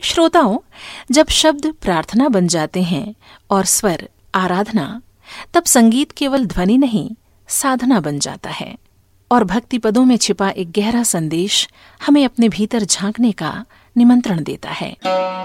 श्रोताओं, जब शब्द प्रार्थना बन जाते हैं और स्वर आराधना, तब संगीत केवल ध्वनि नहीं, साधना बन जाता है और भक्ति पदों में छिपा एक गहरा संदेश हमें अपने भीतर झांकने का निमंत्रण देता है।